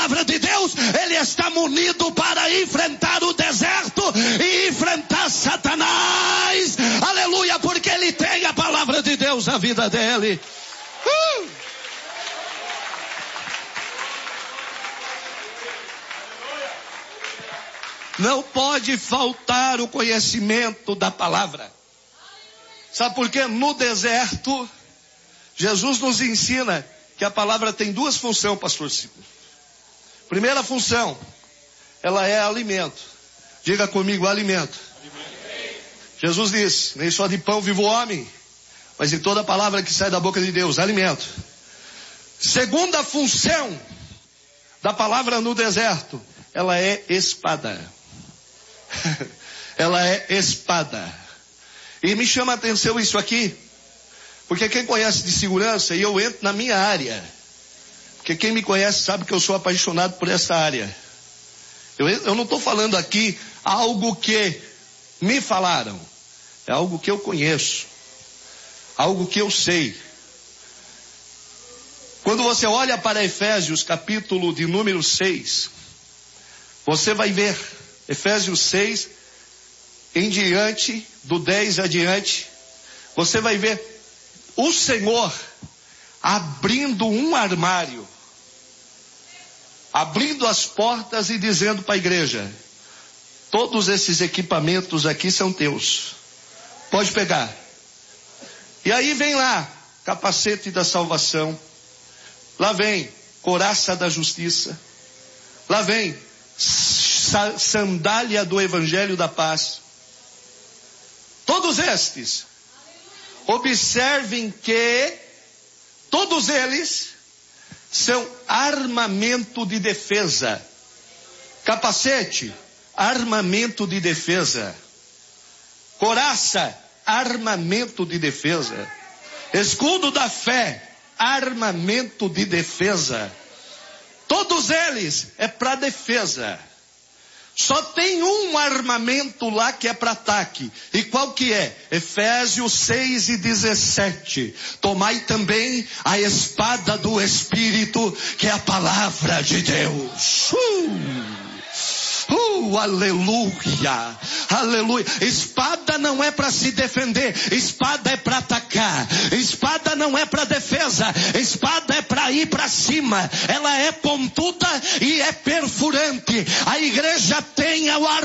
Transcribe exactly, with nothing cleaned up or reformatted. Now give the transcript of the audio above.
palavra de Deus, ele está munido para enfrentar o deserto e enfrentar Satanás. Aleluia, porque ele tem a palavra de Deus na vida dele. Uh! Não pode faltar o conhecimento da palavra. Sabe por quê? No deserto, Jesus nos ensina que a palavra tem duas funções, pastor Cico. Primeira função, ela é alimento. Diga comigo, alimento. Alimento. Jesus disse, nem só de pão vive o homem, mas de toda palavra que sai da boca de Deus, alimento. Segunda função da palavra no deserto, ela é espada. Ela é espada. E me chama a atenção isso aqui, porque quem conhece de segurança, e eu entro na minha área, porque quem me conhece sabe que eu sou apaixonado por essa área. Eu, eu não estou falando aqui algo que me falaram, é algo que eu conheço, algo que eu sei. Quando você olha para Efésios, capítulo de número seis, você vai ver, Efésios seis, em diante, do dez adiante, você vai ver o Senhor abrindo um armário, abrindo as portas e dizendo para a igreja, todos esses equipamentos aqui são teus, pode pegar. E aí vem lá, capacete da salvação, lá vem couraça da justiça, lá vem sandália do evangelho da paz. Todos estes, observem que todos eles são armamento de defesa. Capacete, armamento de defesa. Couraça, armamento de defesa. Escudo da fé, armamento de defesa. Todos eles é para defesa. Só tem um armamento lá que é para ataque. E qual que é? Efésios seis e dezessete. Tomai também a espada do Espírito, que é a palavra de Deus. Uh! Uh, aleluia, aleluia. Espada não é para se defender, espada é para atacar. Espada não é para defesa, espada é para ir para cima. Ela é pontuda e é perfurante. A igreja tem o